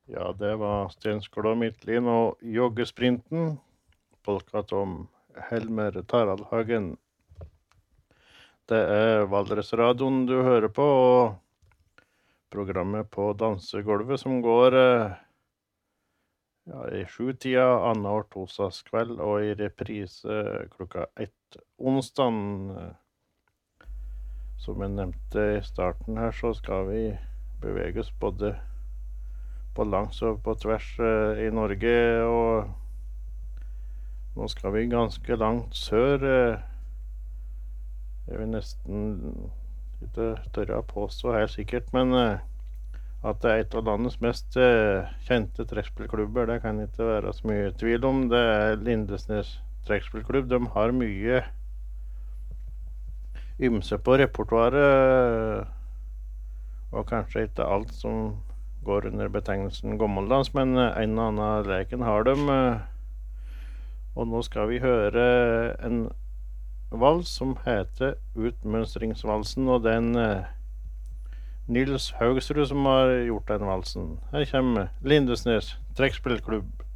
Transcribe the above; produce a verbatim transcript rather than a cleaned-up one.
Ja, det var Stenskull og Midtlin og Joggesprinten, polkat om Helmer Taraldhagen. Det er Valdresradioen du hører på, og programmet på dansegulvet som går eh, ja, i sju-tida annenhver torsdagskveld og i reprise klokka ett onsdagen. Som jeg nevnte i starten her, så skal vi bevege oss både på langs og på tvers eh, i Norge, og nå skal vi ganske langt sør. Eh, jeg vil nesten ikke tørre å påstå helt sikkert, men eh, at det er et av landets mest eh, kjente trekkspillklubber, det kan ikke være så mye tvil om. Det er Lindesnes trekkspillklubb. De har mye ymse på repertoaret, og kanskje ikke alt som går under betegnelsen gammeldans, men en og annen leken har de. Og nå skal vi høre en vals som heter Utmønstringsvalsen, og den Nils Haugsrud som har gjort den valsen. Her kommer Lindesnes trekkspillklubb.